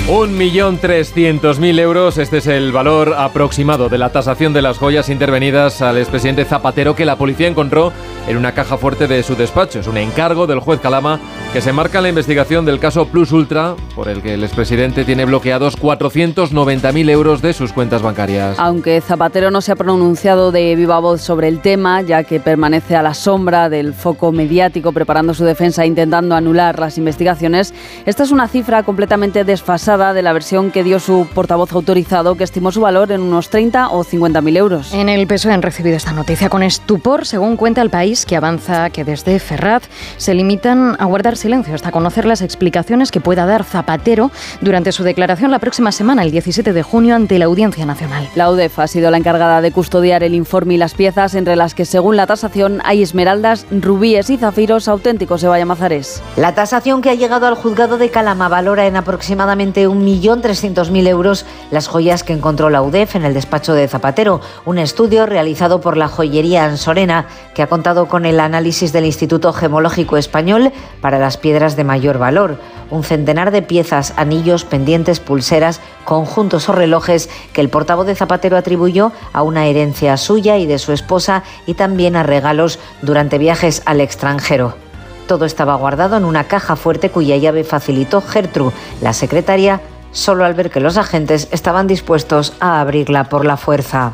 1.300.000 euros, este es el valor aproximado de la tasación de las joyas intervenidas al expresidente Zapatero, que la policía encontró en una caja fuerte de su despacho. Es un encargo del juez Calama que se marca en la investigación del caso Plus Ultra, por el que el expresidente tiene bloqueados 490.000 euros de sus cuentas bancarias. Aunque Zapatero no se ha pronunciado de viva voz sobre el tema, ya que permanece a la sombra del foco mediático preparando su defensa e intentando anular las investigaciones, esta es una cifra completamente desfasada de la versión que dio su portavoz autorizado, que estimó su valor en unos 30 o 50.000 euros. En el PSOE han recibido esta noticia con estupor, según cuenta El País, que avanza que desde Ferraz se limitan a guardar silencio hasta conocer las explicaciones que pueda dar Zapatero durante su declaración la próxima semana, el 17 de junio, ante la Audiencia Nacional. La UDEF ha sido la encargada de custodiar el informe y las piezas, entre las que, según la tasación, hay esmeraldas, rubíes y zafiros auténticos. Evaya Mazares. La tasación que ha llegado al juzgado de Calama valora en aproximadamente 1.300.000 euros las joyas que encontró la UDEF en el despacho de Zapatero, un estudio realizado por la joyería Ansorena, que ha contado con el análisis del Instituto Gemológico Español para las piedras de mayor valor. Un centenar de piezas, anillos, pendientes, pulseras, conjuntos o relojes que el portavoz de Zapatero atribuyó a una herencia suya y de su esposa, y también a regalos durante viajes al extranjero. Todo estaba guardado en una caja fuerte cuya llave facilitó Gertrude, la secretaria, solo al ver que los agentes estaban dispuestos a abrirla por la fuerza.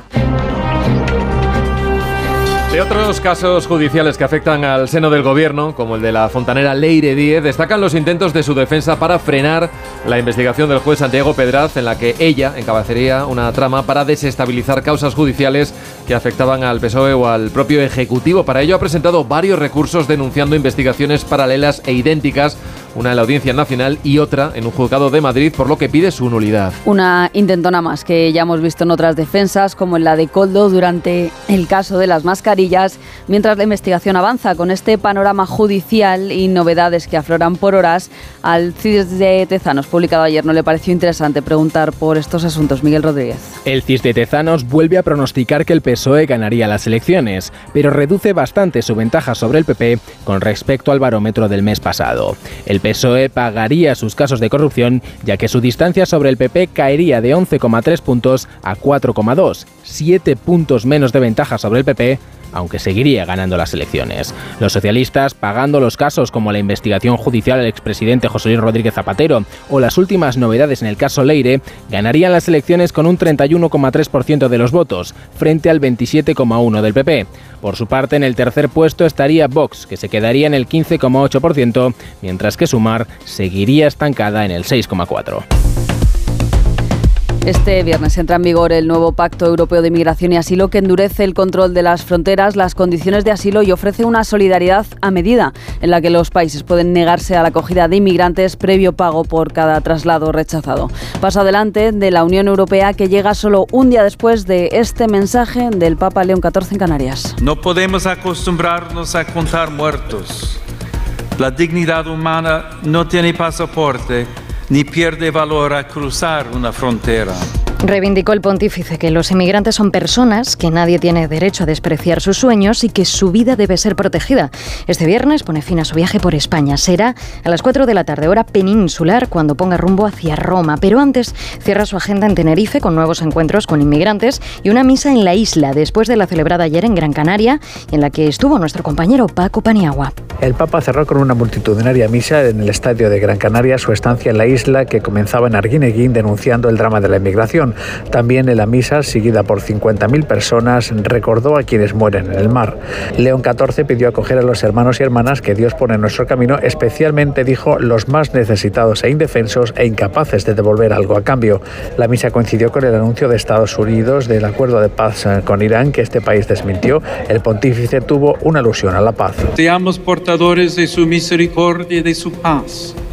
De otros casos judiciales que afectan al seno del gobierno, como el de la fontanera Leire Díez, destacan los intentos de su defensa para frenar la investigación del juez Santiago Pedraz, en la que ella encabezaría una trama para desestabilizar causas judiciales que afectaban al PSOE o al propio Ejecutivo. Para ello ha presentado varios recursos denunciando investigaciones paralelas e idénticas, una en la Audiencia Nacional y otra en un juzgado de Madrid, por lo que pide su nulidad. Una intentona más que ya hemos visto en otras defensas, como en la de Koldo durante el caso de las mascarillas, mientras la investigación avanza. Con este panorama judicial y novedades que afloran por horas, al CIS de Tezanos, publicado ayer, no le pareció interesante preguntar por estos asuntos. Miguel Rodríguez. El CIS de Tezanos vuelve a pronosticar que el PSOE ganaría las elecciones, pero reduce bastante su ventaja sobre el PP con respecto al barómetro del mes pasado. El PSOE pagaría sus casos de corrupción, ya que su distancia sobre el PP caería de 11,3 puntos a 4,2, 7 puntos menos de ventaja sobre el PP, aunque seguiría ganando las elecciones. Los socialistas, pagando los casos como la investigación judicial al expresidente José Luis Rodríguez Zapatero o las últimas novedades en el caso Leire, ganarían las elecciones con un 31,3% de los votos, frente al 27,1% del PP. Por su parte, en el tercer puesto estaría Vox, que se quedaría en el 15,8%, mientras que Sumar seguiría estancada en el 6,4%. Este viernes entra en vigor el nuevo Pacto Europeo de Migración y Asilo, que endurece el control de las fronteras, las condiciones de asilo y ofrece una solidaridad a medida, en la que los países pueden negarse a la acogida de inmigrantes previo pago por cada traslado rechazado. Paso adelante de la Unión Europea, que llega solo un día después de este mensaje del Papa León XIV en Canarias. No podemos acostumbrarnos a contar muertos. La dignidad humana no tiene pasaporte ni pierde valor a cruzar una frontera. Reivindicó el pontífice que los inmigrantes son personas, que nadie tiene derecho a despreciar sus sueños y que su vida debe ser protegida. Este viernes pone fin a su viaje por España. Será a las 4 de la tarde, hora peninsular, cuando ponga rumbo hacia Roma. Pero antes cierra su agenda en Tenerife con nuevos encuentros con inmigrantes y una misa en la isla, después de la celebrada ayer en Gran Canaria, en la que estuvo nuestro compañero Paco Paniagua. El Papa cerró con una multitudinaria misa en el estadio de Gran Canaria su estancia en la isla, que comenzaba en Arguineguín, denunciando el drama de la inmigración. También en la misa, seguida por 50.000 personas, recordó a quienes mueren en el mar. León XIV pidió acoger a los hermanos y hermanas que Dios pone en nuestro camino, especialmente, dijo, los más necesitados e indefensos e incapaces de devolver algo a cambio. La misa coincidió con el anuncio de Estados Unidos del acuerdo de paz con Irán, que este país desmintió. El pontífice tuvo una alusión a la paz. Seamos portadores de su misericordia y de su paz.